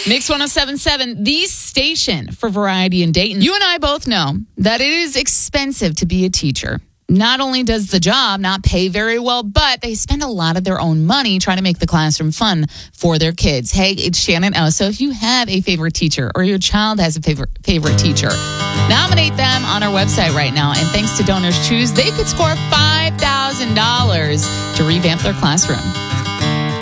Mix 107.7, the station for variety in Dayton. You and I both know that it is expensive to be a teacher. Not only does the job not pay very well, but they spend a lot of their own money trying to make the classroom fun for their kids. Hey, it's Shannon O. So if you have a favorite teacher or your child has a favorite teacher, nominate them on our website right now. And thanks to Donors Choose, they could score $5,000 to revamp their classroom.